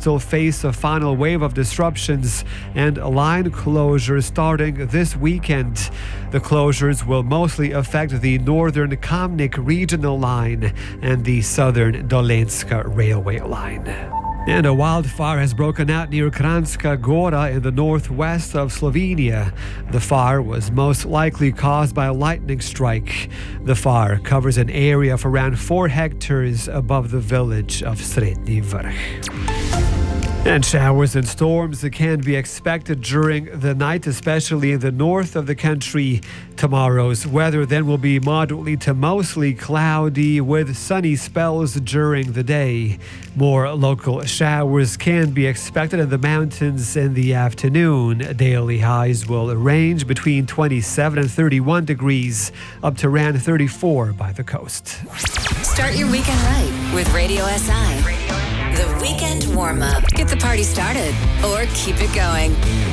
still face a final wave of disruptions and line closures starting this weekend. The closures will mostly affect the northern Kamnik regional line and the southern Dolenska railway line. And a wildfire has broken out near Kranjska Gora in the northwest of Slovenia. The fire was most likely caused by a lightning strike. The fire covers an area of around 4 hectares above the village of Srednji Vrh. And showers and storms can be expected during the night, especially in the north of the country. Tomorrow's weather then will be moderately to mostly cloudy with sunny spells during the day. More local showers can be expected in the mountains in the afternoon. Daily highs will range between 27 and 31 degrees, up to around 34 by the coast. Start your weekend right with Radio SI. The weekend warm-up. Get the party started or keep it going.